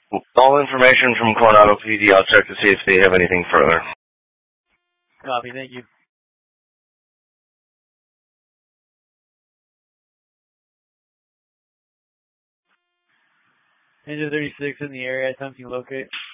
All information from Coronado PD. I'll check to see if they have anything further. Copy, thank you. Engine 36 in the area, attempting to locate.